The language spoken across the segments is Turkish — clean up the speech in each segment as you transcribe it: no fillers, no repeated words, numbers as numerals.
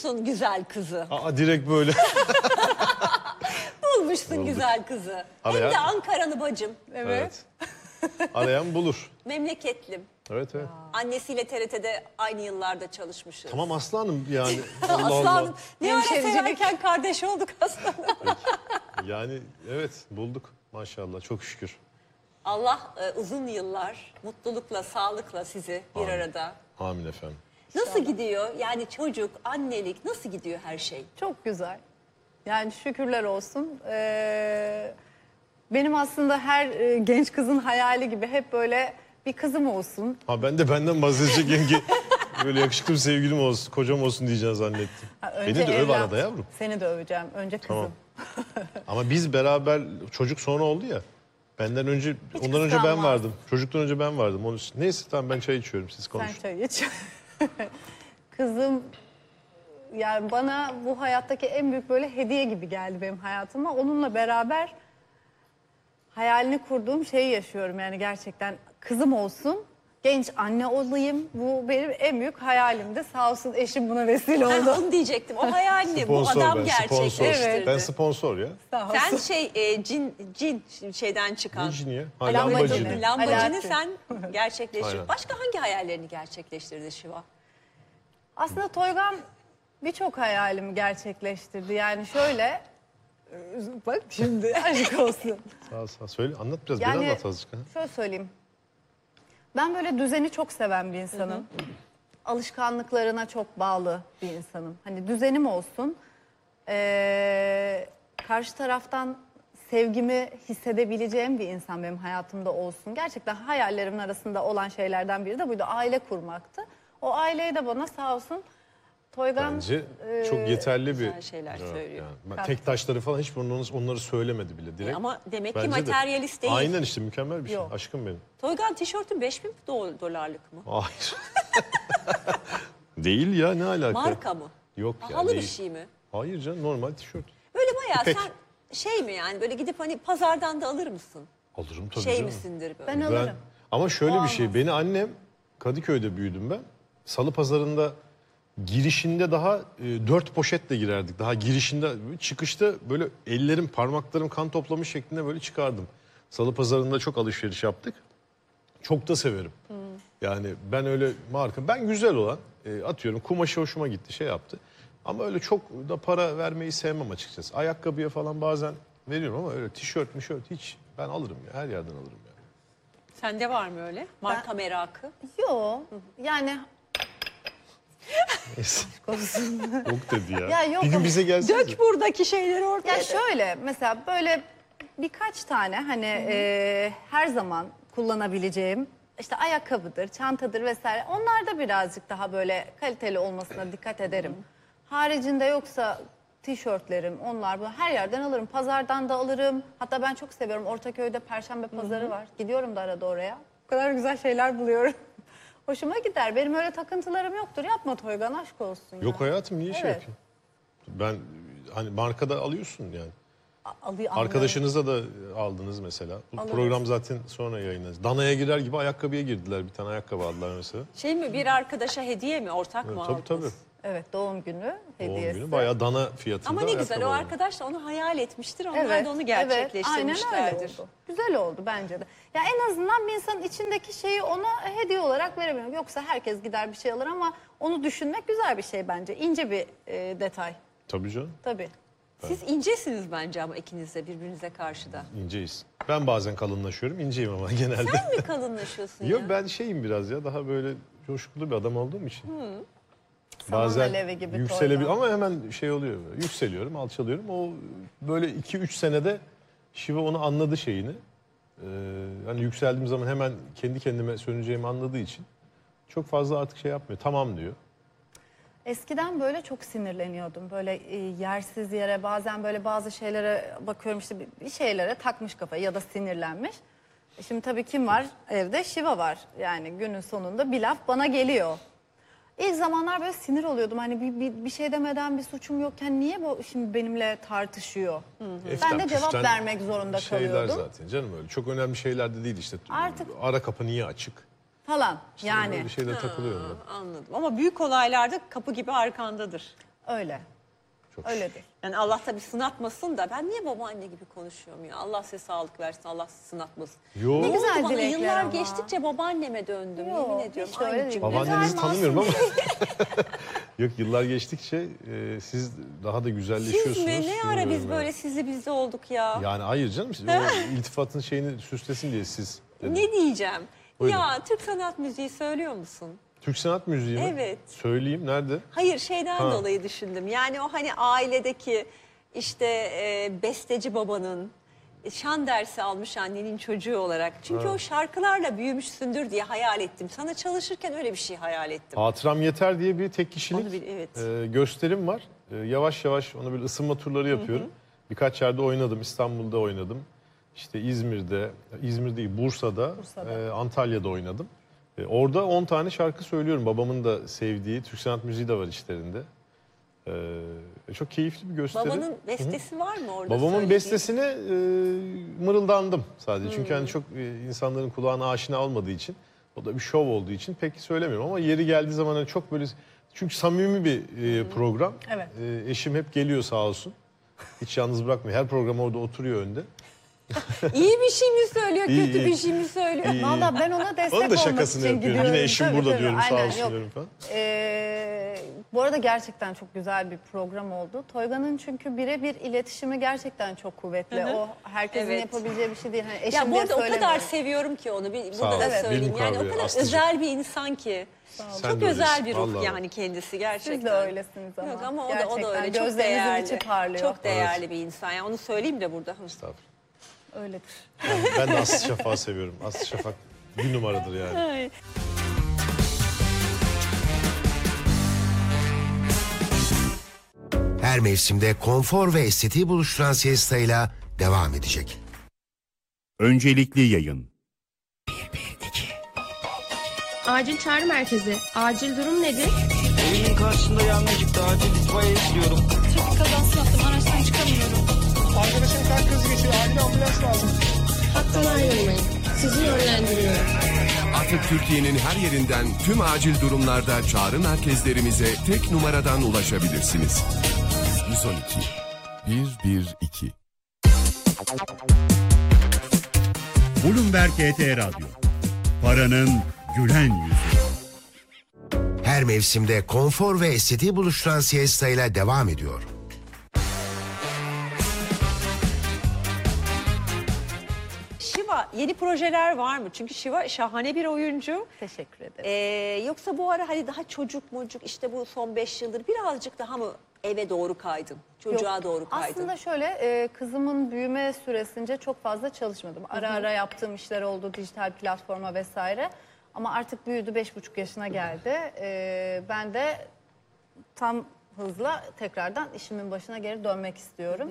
bulmuşsun güzel kızı. Aa, direkt böyle. Bulmuşsun güzel kızı. Arayan- Hem de Ankaralı bacım. Evet. Arayan bulur. Memleketlim. Evet evet. Annesiyle TRT'de aynı yıllarda çalışmışız. Tamam aslanım yani. Allah Aslanım. Ne ara Hemşericilik. severken kardeş olduk aslanım. Yani evet bulduk maşallah çok şükür. Allah uzun yıllar mutlulukla, sağlıkla sizi bir Amin. arada. Amin efendim. Nasıl gidiyor? Yani çocuk, annelik nasıl gidiyor her şey? Çok güzel. Yani şükürler olsun. Benim aslında her genç kızın hayali gibi hep böyle bir kızım olsun. Ha ben de benden bahsedecek yenge. Böyle yakışıklı bir sevgilim olsun, kocam olsun diyeceğini zannettim. Ha, önce Beni de öv evlat. arada yavrum. Seni de öveceğim. Önce kızım. Tamam. Ama biz beraber çocuk sonra oldu ya. Benden önce, ondan önce ben kıskanmaz. vardım. Çocuktan önce ben vardım. Onun için. Neyse tamam ben çay içiyorum siz Sen konuşun. çay iç. Kızım yani bana bu hayattaki en büyük böyle hediye gibi geldi benim hayatıma. Onunla beraber hayalini kurduğum şeyi yaşıyorum yani gerçekten kızım olsun. Genç anne olayım. Bu benim en büyük hayalimdi. Sağ olsun eşim buna vesile Ha, oldu. onu diyecektim. O hayalini bu Sponsor adam ben, gerçekleştirdi. sponsor. Ben sponsor ya. Sağ olsun. Sen cin şeyden çıkan. Ne cini ya? Ha, Lambacini. lambacini. Lambacını Alaaddin. sen gerçekleştirdin. Aynen. Başka hangi hayallerini gerçekleştirdi Şiva? Aslında Toygan birçok hayalimi gerçekleştirdi. Yani şöyle bak şimdi aşk olsun. Sağ söyle anlat biraz. Yani Biraz anlat azıcık. ha. şöyle söyleyeyim. Ben böyle düzeni çok seven bir insanım. Alışkanlıklarına çok bağlı bir insanım. Hani düzenim olsun. Karşı taraftan sevgimi hissedebileceğim bir insan benim hayatımda olsun. Gerçekten hayallerimin arasında olan şeylerden biri de buydu. Aile kurmaktı. O aileyi de bana sağ olsun Toygan... Bence çok yeterli bir... güzel şeyler söylüyor. Yani. Tek taşları falan hiç onları söylemedi bile direkt. Ama demek ki Bence de. materyalist değil. Aynen işte mükemmel bir şey. Yok. Aşkım benim. Toygan tişörtün 5000 dolarlık mı? Hayır. Değil ya ne alaka? Marka mı? Yok ya Pahalı bir değil. şey mi? Hayır canım normal tişört. Böyle bayağı İpek. sen şey mi yani böyle gidip hani pazardan da alır mısın? Alırım tabii Şey canım. misindir böyle? Ben alırım. Ama şöyle O bir şey. almaz. Beni annem Kadıköy'de büyüdüm ben. Salı pazarında girişinde daha 4 poşetle girerdik. Daha girişinde çıkışta böyle ellerim parmaklarım kan toplamış şeklinde böyle çıkardım. Salı pazarında çok alışveriş yaptık. Çok da severim. Yani ben öyle marka ben güzel olan atıyorum kumaşı hoşuma gitti şey yaptı. Ama öyle çok da para vermeyi sevmem açıkçası. Ayakkabıya falan bazen veriyorum ama öyle tişört hiç ben alırım ya her yerden alırım ya. Sende var mı öyle? Marka merakı. Yok. Yani Neyse. olsun. Yok dedi ya. Ya yok bir gün ama- bize gelsenize. Dök buradaki şeyleri ortaya. Ya şöyle mesela böyle birkaç tane hani her zaman kullanabileceğim işte ayakkabıdır, çantadır vesaire. Onlar da birazcık daha böyle kaliteli olmasına dikkat ederim. Haricinde yoksa tişörtlerim onlar bu her yerden alırım. Pazardan da alırım. Hatta ben çok seviyorum. Ortaköy'de Perşembe pazarı var. Gidiyorum da arada oraya. O kadar güzel şeyler buluyorum. Hoşuma gider. Benim öyle takıntılarım yoktur. Yapma Toygan aşk olsun ya. Yok hayatım niye şey Evet. yapayım? Ben hani markada alıyorsun yani. Anlıyorum. Arkadaşınıza da aldınız mesela. Bu Alırız. program zaten sonra yayınlanacak. Danaya girer gibi ayakkabıya girdiler. Bir tane ayakkabı aldılar mesela. Şey mi bir arkadaşa hediye mi ortak mı Tabii aldınız? tabii. Evet doğum günü Doğum hediyesi. günü bayağı dana fiyatında Ama ne güzel ayakkabı o aldım. arkadaş da onu hayal etmiştir. Onlar Evet, da onu evet, aynen gerçekleştirmişlerdir. öyle oldu. Güzel oldu bence de. Ya en azından bir insanın içindeki şeyi ona hediye olarak verebilirim. Yoksa herkes gider bir şey alır ama onu düşünmek güzel bir şey bence. İnce bir detay. Tabii canım Tabii. Siz incesiniz bence ama ikiniz de birbirinize karşı da. inceyiz. Ben bazen kalınlaşıyorum inceyim ama genelde. Sen mi kalınlaşıyorsun Yok ya? ben şeyim biraz ya daha böyle coşkulu bir adam olduğum için. Saman Bazen alevi gibi yükselebilir Toygan. ama hemen şey oluyor. Böyle. Yükseliyorum, alçalıyorum. O böyle 2-3 senede Şiva onu anladı şeyini. Hani yükseldiğim zaman hemen kendi kendime söneceğimi anladığı için çok fazla artık şey yapmıyor. Tamam diyor. Eskiden böyle çok sinirleniyordum. Böyle yersiz yere bazen böyle bazı şeylere bakıyorum işte bir şeylere takmış kafayı ya da sinirlenmiş. Şimdi tabii kim var evde? Şiva var. Yani günün sonunda bir laf bana geliyor. İlk zamanlar böyle sinir oluyordum. Hani bir şey demeden bir suçum yokken niye bu şimdi benimle tartışıyor? Ben de cevap püften vermek zorunda şeyler kalıyordum. zaten canım öyle. Çok önemli şeyler de değil işte. Artık- Ara kapı niye açık? Falan İşte yani. böyle bir şeyler takılıyorum ben. Anladım ama büyük olaylarda kapı gibi arkandadır. Öyle. Çok Öyledir. Yani Allah tabii sınatmasın da ben niye babaanne gibi konuşuyorum ya? Allah size sağlık versin, Allah sizi sınatmasın. Yo. Ne güzel Bana dilekler yıllar ama. geçtikçe babaanneme döndüm, Yok, yemin ediyorum. hiç öyle Aynı değil. cümle. Babaannenizi Güzel, tanımıyorum ama. masum. Yok, yıllar geçtikçe siz daha da güzelleşiyorsunuz. Siz mi? Ne ara Bilmiyorum biz yani. böyle sizli bizli olduk ya? Yani hayır canım, o iltifatın şeyini süslesin diye siz dedim. Ne diyeceğim? Buyurun. Ya Türk sanat müziği söylüyor musun? Türk sanat müziği mi? Evet. Söyleyeyim, nerede? Hayır, şeyden Ha. dolayı düşündüm. Yani o hani ailedeki işte besteci babanın şan dersi almış annenin çocuğu olarak. Çünkü o şarkılarla büyümüşsündür diye hayal ettim. Sana çalışırken öyle bir şey hayal ettim. Hatıram Yeter diye bir tek kişilik Onu evet. gösterim var. Yavaş yavaş onu böyle ısınma turları yapıyorum. Birkaç yerde oynadım. İstanbul'da oynadım. İşte İzmir değil, Bursa'da. Antalya'da oynadım. Orada 10 tane şarkı söylüyorum. Babamın da sevdiği Türk sanat müziği de var içlerinde. Çok keyifli bir gösteri. Babanın bestesi var mı orada? Babamın söylediğin? bestesine mırıldandım sadece. Çünkü hani çok insanların kulağına aşina olmadığı için, o da bir şov olduğu için pek söylemiyorum ama yeri geldiği zaman hani çok böyle, çünkü samimi bir program. Evet. Eşim hep geliyor sağ olsun. Hiç yalnız bırakmıyor. Her program orada oturuyor önde. İyi bir şey mi söylüyor, İyi, kötü iyi. bir şey mi söylüyor? İyi. Valla ben ona destek Onun da olmak şakasını için yapıyorum. gidiyorum. Yine eşim Tabii, burada tabii. diyorum, sağ Aynen, olsun yok. diyorum falan. Bu arada gerçekten çok güzel bir program oldu. Toygan'ın çünkü birebir iletişimi gerçekten çok kuvvetli. O herkesin Evet. yapabileceği bir şey değil. Hani eşim Ya bu diye arada o kadar söylemiyorum. seviyorum ki onu. Sağ Burada ol. da Evet. söyleyeyim. Benim Yani o kavga, kadar Aslıcığım. özel bir insan ki. Sen Çok de özel öylesin. bir ruh Vallahi. yani kendisi gerçekten. Siz de öylesiniz ama. Yok ama o da Gerçekten öyle. Çok gözlerinizin değerli. içi parlıyor. Çok değerli bir insan. Yani onu söyleyeyim de burada. Estağfurullah. Öyledir. Ben de Aslı Şafak'ı seviyorum. Aslı Şafak bir numaradır yani. Ay. Her mevsimde konfor ve estetiği buluşturan siestayla devam edecek. Öncelikli yayın. Acil çağrı merkezi. Acil durum nedir? Evinin karşısında yangın çıktı. Acil itfaiye istiyorum. Trafik kazası yaptım. Araçtan çıkamıyorum. Arkadaşım kalp krizi geçiriyor. Acil ambulans lazım. Hattan ayrılmayın. Sizi yönlendiriyorum. Artık Türkiye'nin her yerinden tüm acil durumlarda çağrı merkezlerimize tek numaradan ulaşabilirsiniz. 112 112. Bloomberg HT Radyo. Paranın gülen yüzü. Her mevsimde konfor ve estetiği buluşturan siestayla devam ediyor. Şiva yeni projeler var mı? Çünkü Şiva şahane bir oyuncu. Teşekkür ederim. Yoksa bu ara hani daha çocuk işte bu son 5 yıldır birazcık daha mı eve doğru kaydın? Çocuğa Yok, doğru kaydın? Aslında şöyle kızımın büyüme süresince çok fazla çalışmadım. Ara ara yaptığım işler oldu, dijital platforma vesaire. Ama artık büyüdü, 5,5 yaşına geldi. Ben de tam hızla tekrardan işimin başına geri dönmek istiyorum.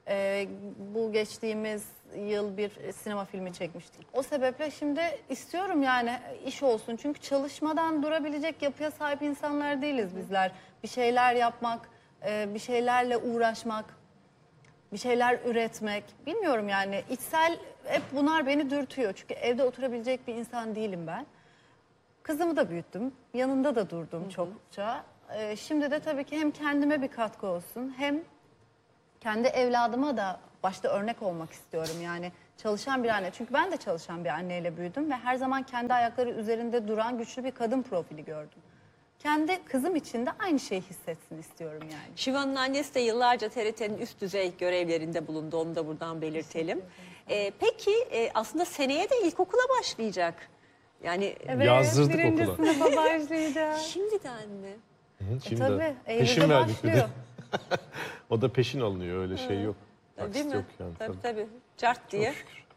Bu geçtiğimiz yıl bir sinema filmi çekmiştik. O sebeple şimdi istiyorum yani iş olsun. Çünkü çalışmadan durabilecek yapıya sahip insanlar değiliz bizler. Bir şeyler yapmak, bir şeylerle uğraşmak, bir şeyler üretmek. Bilmiyorum yani içsel hep bunlar beni dürtüyor. Çünkü evde oturabilecek bir insan değilim ben. Kızımı da büyüttüm. Yanında da durdum çokça. Şimdi de tabii ki hem kendime bir katkı olsun hem kendi evladıma da başta örnek olmak istiyorum. Yani çalışan bir anne. Çünkü ben de çalışan bir anneyle büyüdüm ve her zaman kendi ayakları üzerinde duran güçlü bir kadın profili gördüm. Kendi kızım için de aynı şeyi hissetsin istiyorum yani. Şiva'nın annesi de yıllarca TRT'nin üst düzey görevlerinde bulundu. Onu da buradan belirtelim. Peki aslında seneye de ilkokula başlayacak. Yani Yazdırdık birinci okula. sınıfa başlayacak. şimdiden mi? Şimdi Tabii, peşin Eylül'de verdik bir de. başlıyor. O da peşin alınıyor, öyle şey yok. Değil Taksit mi? yok yani. Tabii. Cart diye.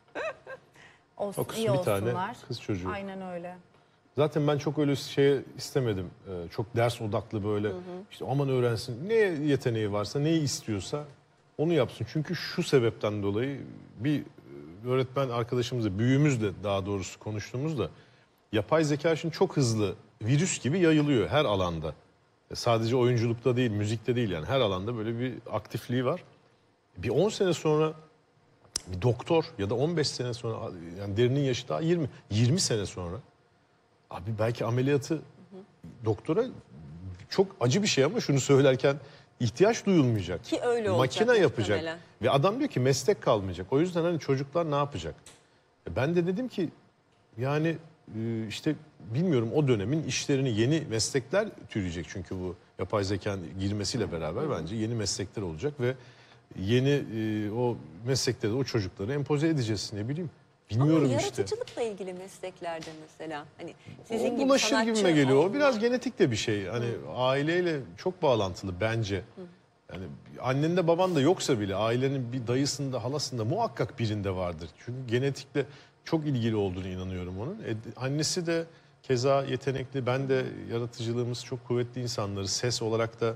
Olsun, Okusun iyi bir tane olsunlar. kız çocuğu. Aynen öyle. Zaten ben çok öyle şey istemedim. Çok ders odaklı böyle. İşte aman öğrensin. Ne yeteneği varsa, neyi istiyorsa onu yapsın. Çünkü şu sebepten dolayı bir öğretmen arkadaşımızla, büyüğümüzle daha doğrusu konuştuğumuzda yapay zeka şimdi çok hızlı virüs gibi yayılıyor her alanda. Sadece oyunculukta değil, müzikte değil yani her alanda böyle bir aktifliği var. Bir 10 sene sonra bir doktor ya da 15 sene sonra yani derinin yaşı daha 20 sene sonra abi belki ameliyatı doktora çok acı bir şey ama şunu söylerken ihtiyaç duyulmayacak. Ki öyle olacak Makine yapacak. muhtemelen. Ve adam diyor ki meslek kalmayacak. O yüzden hani çocuklar ne yapacak? Ben de dedim ki yani işte bilmiyorum, o dönemin işlerini, yeni meslekler türeyecek. Çünkü bu yapay zekanın girmesiyle beraber bence yeni meslekler olacak ve yeni o meslekleri o çocukları empoze edeceğiz, ne bileyim. Bilmiyorum Ama işte. yaratıcılıkla ilgili mesleklerde mesela hani O sizin gibi bulaşır sanatçı gibime geliyor. O olma. biraz genetik de bir şey. Hani aileyle çok bağlantılı bence. Yani annen de baban da yoksa bile ailenin bir dayısında, halasında muhakkak birinde vardır. Çünkü genetikle çok ilgili olduğunu inanıyorum onun. Annesi de keza yetenekli. Ben de yaratıcılığımız çok kuvvetli insanlarız. Ses olarak da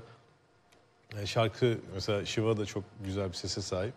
şarkı mesela Şiva da çok güzel bir sese sahip.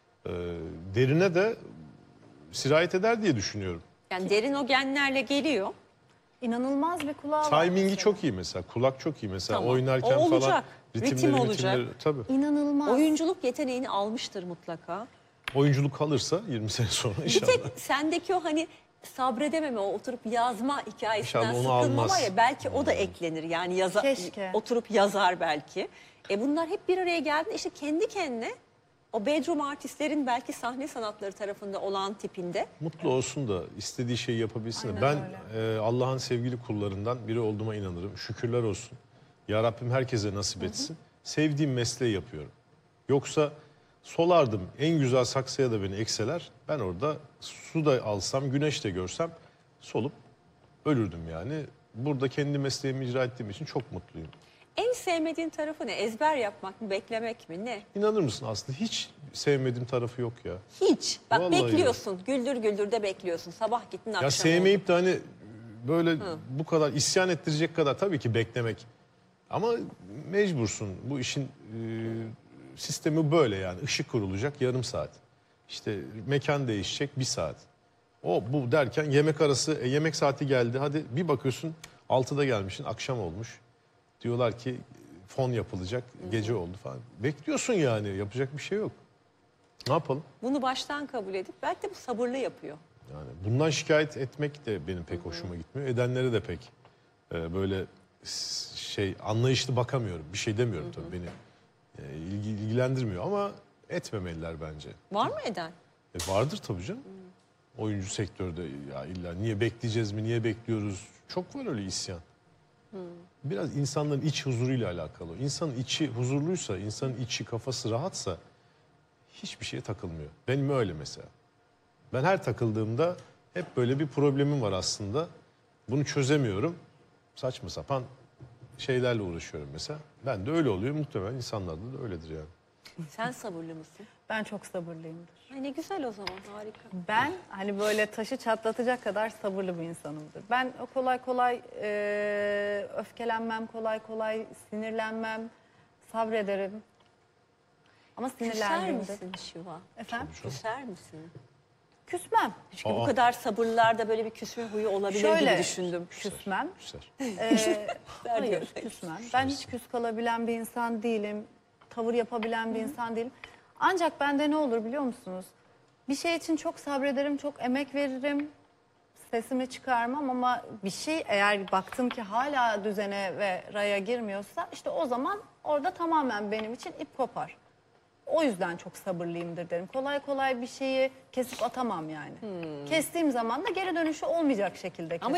Derine de sirayet eder diye düşünüyorum. Yani derin o genlerle geliyor. İnanılmaz bir kulağı var. Timingi mesela. çok iyi mesela. Kulak çok iyi mesela. Tamam. Oynarken O olacak. falan Ritim olacak. tabii. İnanılmaz. Oyunculuk yeteneğini almıştır mutlaka. Oyunculuk kalırsa 20 sene sonra Bir inşallah. tek sendeki o hani sabredememe, o oturup yazma hikayesinden İnşallah onu sıkılma almaz. var ya, belki o da eklenir. Yani Keşke. oturup yazar belki. Bunlar hep bir araya geldiğinde işte kendi kendine o bedroom artistlerin belki sahne sanatları tarafında olan tipinde. Mutlu olsun da istediği şeyi yapabilsin. Aynen Ben öyle. Allah'ın sevgili kullarından biri olduğuma inanırım. Şükürler olsun. Ya Rabbim herkese nasip etsin. Sevdiğim mesleği yapıyorum. Yoksa solardım. En güzel saksıya da beni ekseler. Ben orada su da alsam, güneş de görsem solup ölürdüm yani. Burada kendi mesleğimi icra ettiğim için çok mutluyum. En sevmediğin tarafı ne? Ezber yapmak mı, beklemek mi, ne? İnanır mısın Aslı? Hiç sevmediğim tarafı yok ya. Hiç. Bak Vallahi bekliyorsun. Güldür güldür de bekliyorsun. Sabah gittin, akşam Ya oldu. sevmeyip de hani böyle bu kadar isyan ettirecek kadar tabii ki beklemek. Ama mecbursun. Bu işin sistemi böyle yani. Işık kurulacak yarım saat. İşte mekan değişecek 1 saat. O bu derken yemek arası yemek saati geldi. Hadi bir bakıyorsun 6'da gelmişsin, akşam olmuş. Diyorlar ki fon yapılacak, gece oldu falan. Bekliyorsun yani, yapacak bir şey yok. Ne yapalım? Bunu baştan kabul edip belki de bu sabırlı yapıyor. Yani bundan şikayet etmek de benim pek hoşuma gitmiyor. Edenlere de pek böyle anlayışlı bakamıyorum. Bir şey demiyorum tabii, beni ilgilendirmiyor ama etmemeliler bence. Var mı eden? Vardır tabii canım. Oyuncu sektörde ya illa niye bekleyeceğiz mi, niye bekliyoruz? Çok var öyle isyan. Biraz insanların iç huzuruyla alakalı. İnsanın içi huzurluysa, insanın içi, kafası rahatsa hiçbir şeye takılmıyor. Benim öyle mesela. Ben her takıldığımda hep böyle bir problemim var aslında. Bunu çözemiyorum. Saçma sapan şeylerle uğraşıyorum mesela. Ben de öyle oluyor. Muhtemelen insanlarda da öyledir yani. Sen sabırlı mısın? Ben çok sabırlıyımdır. Ay ne güzel o zaman, harika. Ben hani böyle taşı çatlatacak kadar sabırlı bir insanımdır. Ben kolay kolay öfkelenmem, kolay kolay sinirlenmem, sabrederim. Ama Küser sinirlendiğimde... misin Şiva? Efendim? Küser misin? Küsmem. Çünkü bu kadar sabırlarda böyle bir küsme huyu olabilir gibi düşündüm. Küsmem. Güzel. Hayır, küsmem. Ben hiç küs kalabilen bir insan değilim. Tavır yapabilen bir insan değilim. Ancak bende ne olur biliyor musunuz? Bir şey için çok sabrederim, çok emek veririm. Sesimi çıkarmam ama bir şey eğer baktım ki hala düzene ve raya girmiyorsa işte o zaman orada tamamen benim için ip kopar. O yüzden çok sabırlıyımdır derim. Kolay kolay bir şeyi kesip atamam yani. Kestiğim zaman da geri dönüşü olmayacak şekilde keserim. Ama